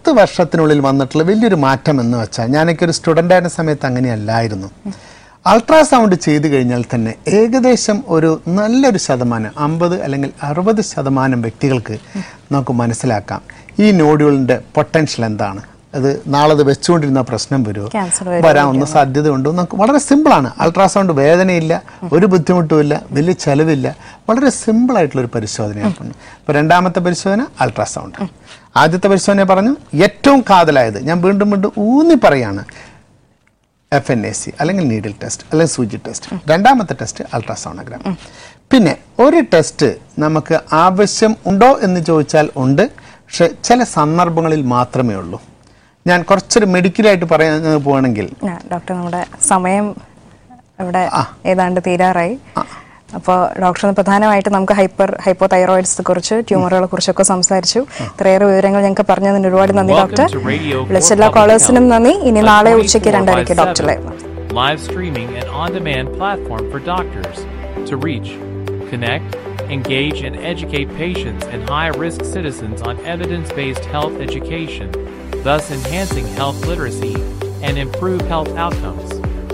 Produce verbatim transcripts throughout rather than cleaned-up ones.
പത്ത് വർഷത്തിനുള്ളിൽ വന്നിട്ടുള്ള വലിയൊരു മാറ്റം എന്ന് വെച്ചാൽ, ഞാനൊക്കെ ഒരു സ്റ്റുഡൻ്റ് ആയിരുന്ന സമയത്ത് അങ്ങനെയല്ലായിരുന്നു. അൾട്രാസൗണ്ട് ചെയ്തു കഴിഞ്ഞാൽ തന്നെ ഏകദേശം ഒരു നല്ലൊരു ശതമാനം, അമ്പത് അല്ലെങ്കിൽ അറുപത് ശതമാനം വ്യക്തികൾക്ക് നമുക്ക് മനസ്സിലാക്കാം ഈ നോഡ്യൂളിൻ്റെ പൊട്ടൻഷ്യൽ എന്താണ്, അത് നാളെ അത് വെച്ചുകൊണ്ടിരുന്ന പ്രശ്നം വരുമോ, വരാവുന്ന സാധ്യത ഉണ്ടോ. നമുക്ക് വളരെ സിമ്പിളാണ്. അൾട്രാസൗണ്ട് വേദനയില്ല, ഒരു ബുദ്ധിമുട്ടുമില്ല, വലിയ ചിലവില്ല, വളരെ സിമ്പിളായിട്ടുള്ളൊരു പരിശോധനയാണ്. ഇപ്പോൾ രണ്ടാമത്തെ പരിശോധന അൾട്രാസൗണ്ട്. ആദ്യത്തെ പരിശോധന പറഞ്ഞു ഏറ്റവും കാതലായത്, ഞാൻ വീണ്ടും വീണ്ടും ഊന്നി പറയാണ്, എഫ് എൻ എ സി അല്ലെങ്കിൽ നീഡിൽ ടെസ്റ്റ് അല്ലെങ്കിൽ സൂചി ടെസ്റ്റ്. രണ്ടാമത്തെ ടെസ്റ്റ് അൾട്രാസോണോഗ്രാം. പിന്നെ ഒരു ടെസ്റ്റ് നമുക്ക് ആവശ്യം ഉണ്ടോ എന്ന് ചോദിച്ചാൽ ഉണ്ട്, പക്ഷെ ചില സന്ദർഭങ്ങളിൽ മാത്രമേ ഉള്ളൂ. ഞാൻ കുറച്ചൊരു മെഡിക്കലായിട്ട് പറയാൻ പോവാണെങ്കിൽ, ഡോക്ടർ നമ്മുടെ സമയം ഇവിടെ ഏതാണ്ട് തീരാറായി. അപ്പോൾ ഡോക്ടർ പ്രധാനമായിട്ട് നമുക്ക് ഹൈപ്പർ ഹൈപ്പോ തൈറോയിഡ്സിനെ കുറിച്ച്, ട്യൂമറുകളെ കുറിച്ചൊക്കെ സംസാരിച്ചു. ഇത്രയേറെ വിവരങ്ങൾ ഞങ്ങൾക്ക് പറഞ്ഞതിന് ഒരുപാട് നന്ദി ഡോക്ടർ. വിളിച്ച എല്ലാ കോളേഴ്സിനും നന്ദി. ഇനി നാളെ ഉച്ചയ്ക്ക് രണ്ടരയ്ക്ക് ഡോക്ടറെ live streaming and on-demand platform for doctors to reach, connect, engage and educate patients and high-risk citizens on evidence-based health education, thus enhancing health literacy and improve health outcomes.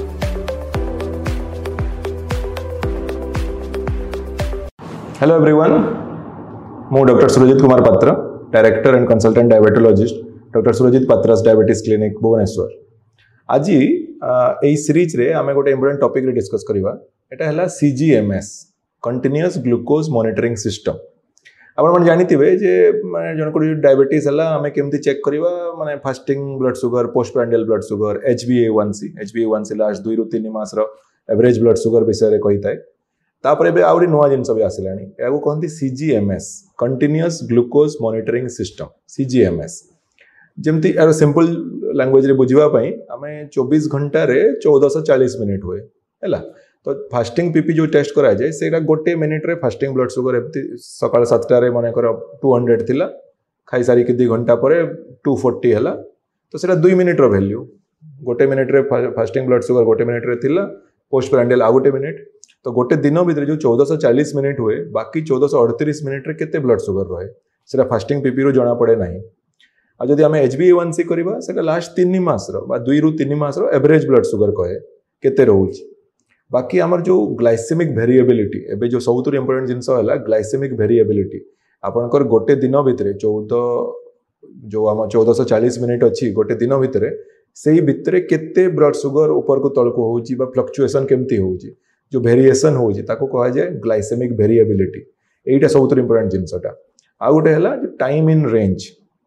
Hello everyone, ମୁଁ Doctor Surajit Kumar Patra, Director and Consultant Diabetologist, Doctor Surajit Patra's Diabetes Clinic, Bhubaneswar. आज এই series রে আমি গোটে important topic রে discuss করিবা। এটা হলা C G M S, Continuous Glucose Monitoring System. आपण मन जानिथिबे जे माने जण को डायबिटीज हला हमें केमती चेक करिवा, माने fasting blood sugar, post prandial blood sugar, H b A one C, H b A one C last दुई रु तीन मास रो एवरेज ब्लड शुगर विषय रे कहिताय। तापर एबे आउरी नवा जिनस भी आसिलानी, याको कहंती C G M S, Continuous Glucose Monitoring System, C G M S. जेमती यार सिंपल लैंग्वेज रे बुझिबा पई हमें चौबीस घंटा रे चौदह सौ चालीस मिनिट हुए हैला। तो फास्टिंग पीपी जो टेस्ट करा जाए सेटा गोटे मिनिट रे फास्टिंग ब्लड शुगर एमती सकाळ सात रे माने कर दो सौ थिला, खाई सारी के दो घंटा परे दो सौ चालीस हैला। तो सेटा दो मिनिट रो वैल्यू, गोटे मिनिट रे फास्टिंग ब्लड शुगर गोटे मिनिट रे थिला, पोस्ट प्रांडियल आ गोटे मिनिट। तो गोटे दिन भीतर जो चौदह सौ चालीस मिनिट हुए, बाकी चौदह सौ अड़तीस मिनिट रे केते ब्लड शुगर रहे सेटा फास्टिंग पीपी रो जना पड़े नहीं। आ जदि हमें H b A one C करबा सेटा लास्ट तीन मास रो बा दुई रु तीन मास रो एवरेज ब्लड शुगर कहे केते रहउची। बाकी हमर जो ग्लाइसेमिक वेरिएबिलिटी, एबे जो सबुतु इंपोर्टेंट जिंस होला ग्लाइसेमिक वेरिएबिलिटी, आपनकर गोटे दिन भीतर चौदह जो हम चौदह सौ चालीस मिनिट अछि गोटे दिन भीतर सेही भीतर केते ब्लड शुगर ऊपर को तळ को होउची बा फ्लक्चुएशन केमती होउची, जो वेरिएशन होउची ताको कहा जाय ग्लाइसेमिक वेरिएबिलिटी। एटा सबुतु इंपोर्टेंट जिंसटा। आ गोटे हला टाइम इन रेंज,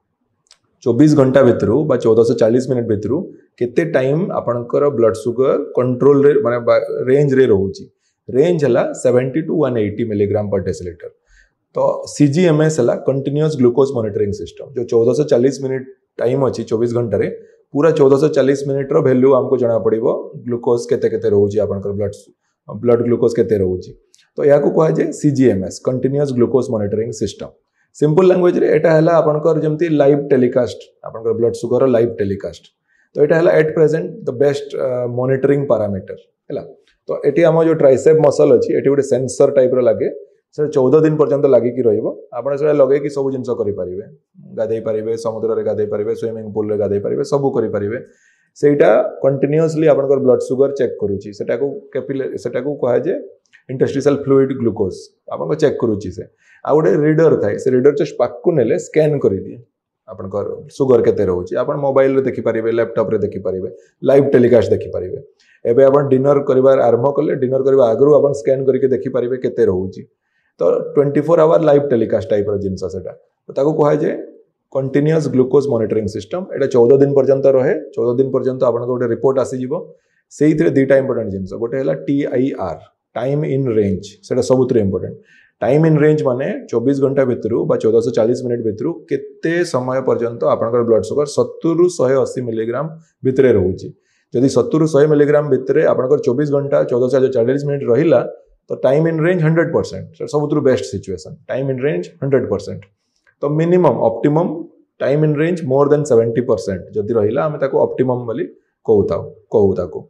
चौबीस घंटा भीतर बा चौदह सौ चालीस मिनिट भीतर केते टाइम आपनकर ब्लड शुगर कंट्रोल रे माने रेंज रे रहउची। रेंज हला सत्तर टू एक सौ अस्सी मिलीग्राम पर डेसिलीटर। तो C G M S हला कंटीन्यूअस ग्लूकोज मॉनिटरिंग सिस्टम, जो चौदह सौ चालीस मिनिट टाइम अछि चौबीस घंटा रे पूरा चौदह सौ चालीस मिनिट रो वैल्यू हमको जाना पड़िबो, ग्लूकोज केते केते रहउची आपनकर ब्लड ब्लड ग्लूकोज केते रहउची। तो याको कहा जाय C G M S, continuous glucose monitoring system. Simple language रे एटा हला आपनकर जेमती लाइव टेलीकास्ट, आपनकर ब्लड शुगर लाइव टेलीकास्ट। तो एटा हला at present the best monitoring parameter हला। तो एटी हम जो ट्राइसेप मसल अछि एटी गोटे सेंसर टाइप रो लागे, से चौदह दिन पर्यंत लागि कि रहइबो। आपण से लगे कि सब जिंस करि परिबे, गाधै परिबे, समुद्र रे गाधै परिबे, स्विमिंग पूल रे गाधै परिबे, सब करि परिबे। सेटा कंटीन्यूअसली आपनकर ब्लड शुगर चेक करूची, सेटा को कैपिलरी सेटा को कहा जे इंटरस्टिशियल फ्लूइड ग्लूकोज आपन चेक करूची। से आ गोटे रीडर थाए, से रीडर जस्ट पाकु नेले स्कैन करि दिए आपनकर शुगर केते रहउची। आपन मोबाइल रे देखि परिबे, लैपटॉप रे देखि परिबे, लाइव टेलीकास्ट देखि परिबे। एबे आपन डिनर करिवार आरंभ कले, डिनर करबा आगरु आपन स्कैन करिके देखि परिबे केते रहउची। तो चौबीस आवर लाइव टेलीकास्ट टाइप रो जिंस सेटा। तो ताको कहा जे कंटीन्यूअस ग्लूकोज मॉनिटरिंग सिस्टम। एटा चौदह दिन पर्यंत रहे, चौदह दिन पर्यंत आपन गोटे रिपोर्ट आसी जिवो। सेइथरे दुईटा इंपोर्टेंट जिंस, गोटे हला T I R, time in range, सेटा सबुतरे इंपोर्टेंट। टाइम इन रेंज माने चौबीस घंटा भीतर बा चौदह सौ चालीस मिनिट भीतर केते समय पर्यंत आपनकर ब्लड शुगर सत्तर रु एक सौ अस्सी मिलीग्राम भीतर रहउची। जदि सत्तर रु सौ मिलीग्राम भीतर आपनकर चौबीस घंटा चौदह सौ चालीस मिनिट रहिला तो time in range hundred percent सबुतु best situation. Time in range hundred percent. तो minimum optimum time in range more than seventy percent जदि रहिला हमें ताको ऑप्टिमम बोली कहूता कहू ताको।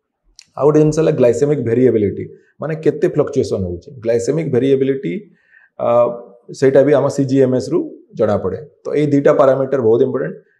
आउ गोटे जिनस ग्लाइसेमिक वेरिएबिलिटी, माने केते फ्लक्चुएशन होउची। ग्लाइसेमिक वेरिएबिलिटी सेटा भी आम C G M S रु जना पड़े। तो ये दुईटा पैरामीटर बहुत इंपोर्टेंट।